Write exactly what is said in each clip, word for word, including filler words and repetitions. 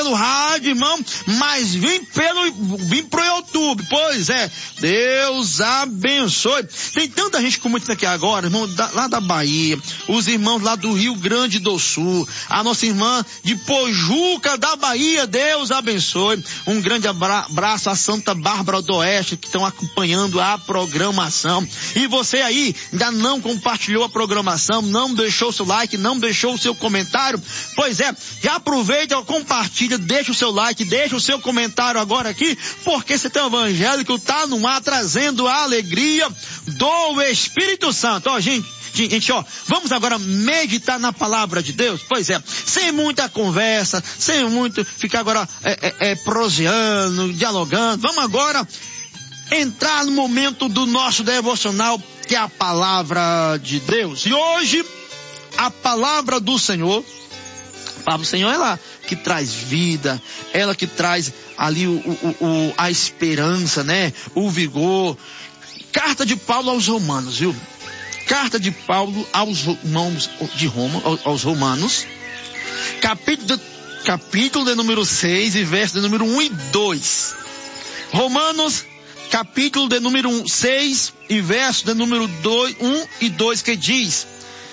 pelo rádio, irmão, mas vim pelo, vim pro YouTube. Pois é, Deus abençoe. Tem tanta gente comentando aqui agora, irmão, da, lá da Bahia, os irmãos lá do Rio Grande do Sul, a nossa irmã de Pojuca da Bahia, Deus abençoe. Um grande abraço a Santa Bárbara do Oeste, que estão acompanhando a programação. E você aí, ainda não compartilhou a programação, não deixou o seu like, não deixou o seu comentário? Pois é, já aproveita, compartilha, deixa o seu like, deixa o seu comentário agora aqui, porque esse teu evangélico tá no ar trazendo a alegria do Espírito Santo. Ó, gente, gente, ó, vamos agora meditar na palavra de Deus? Pois é, sem muita conversa, sem muito ficar agora é, é, é, proseando, dialogando. Vamos agora entrar no momento do nosso devocional, que é a palavra de Deus. E hoje, a palavra do Senhor, a palavra do Senhor é ela que traz vida, ela que traz ali o, o, o, a esperança, né? O vigor. Carta de Paulo aos Romanos, viu? Carta de Paulo aos irmãos de Roma, aos Romanos, capítulo, capítulo de número seis e verso de número um e dois. Romanos, capítulo de número seis e verso de número dois, um e dois, que diz: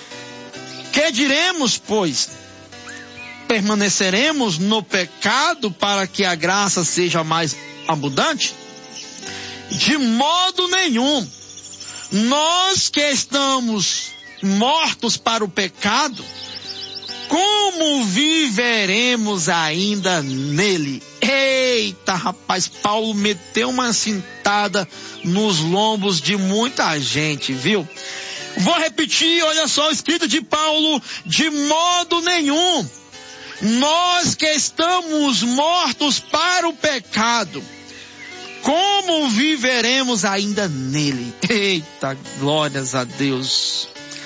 que diremos, pois? Permaneceremos no pecado para que a graça seja mais abundante? De modo nenhum. Nós que estamos mortos para o pecado, como viveremos ainda nele? Eita, rapaz, Paulo meteu uma cintada nos lombos de muita gente, viu? Vou repetir, olha só, o escrito de Paulo: de modo nenhum. Nós que estamos mortos para o pecado, como viveremos ainda nele? Eita, glórias a Deus.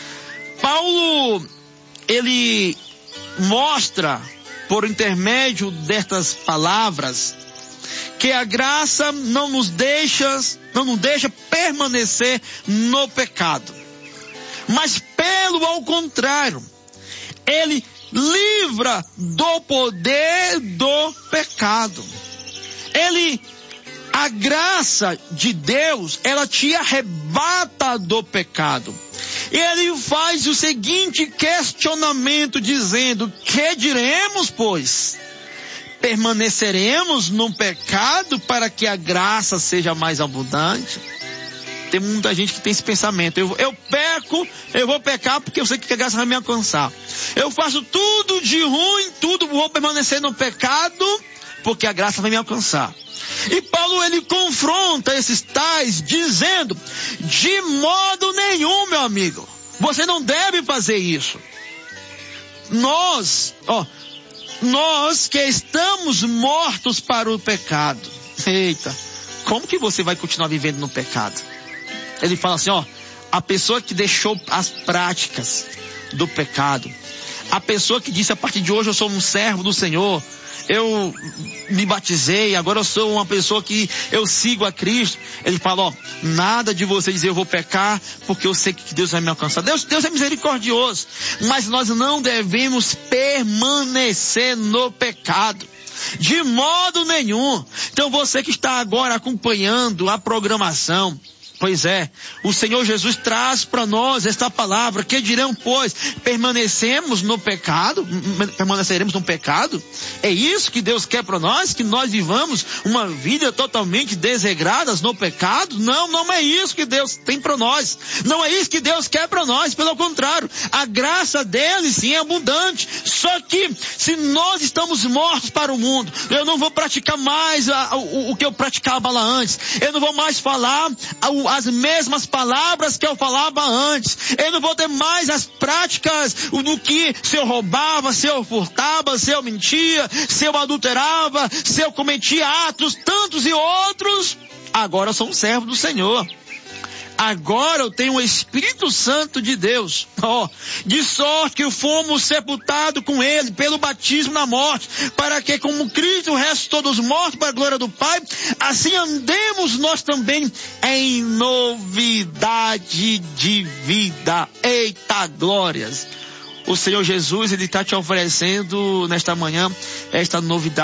Paulo, ele mostra, por intermédio destas palavras, que a graça não nos deixa, não nos deixa permanecer no pecado. Mas pelo ao contrário, ele livra do poder do pecado. Ele A graça de Deus, ela te arrebata do pecado. E ele faz o seguinte questionamento, dizendo: que diremos, pois? Permaneceremos no pecado para que a graça seja mais abundante? Tem muita gente que tem esse pensamento: eu, eu peco, eu vou pecar porque eu sei que a graça vai me alcançar. Eu faço tudo de ruim, tudo, vou permanecer no pecado porque a graça vai me alcançar. E Paulo, ele confronta esses tais, dizendo: de modo nenhum, meu amigo, você não deve fazer isso. Nós, ó, nós que estamos mortos para o pecado. Eita, como que você vai continuar vivendo no pecado? Ele fala assim, ó, a pessoa que deixou as práticas do pecado, a pessoa que disse: a partir de hoje eu sou um servo do Senhor, eu me batizei, agora eu sou uma pessoa que eu sigo a Cristo. Ele fala: ó, nada de você dizer eu vou pecar, porque eu sei que Deus vai me alcançar. Deus, Deus é misericordioso, mas nós não devemos permanecer no pecado, de modo nenhum. Então você que está agora acompanhando a programação, pois é, o Senhor Jesus traz para nós esta palavra: que dirão, pois? Permanecemos no pecado? Permaneceremos no pecado? É isso que Deus quer para nós? Que nós vivamos uma vida totalmente desregrada no pecado? Não, não é isso que Deus tem para nós. Não é isso que Deus quer para nós. Pelo contrário, a graça dele sim é abundante. Só que se nós estamos mortos para o mundo, eu não vou praticar mais a, o, o que eu praticava lá antes. Eu não vou mais falar a, as mesmas palavras que eu falava antes. Eu não vou ter mais as práticas do que se eu roubava, se eu furtava, se eu mentia, se eu adulterava, se eu cometia atos tantos e outros. Agora eu sou um servo do Senhor. Agora eu tenho o Espírito Santo de Deus, oh, de sorte que fomos sepultados com ele pelo batismo na morte, para que como Cristo ressuscitou dos mortos para a glória do Pai, assim andemos nós também em novidade de vida. Eita glórias! O Senhor Jesus, ele está te oferecendo nesta manhã esta novidade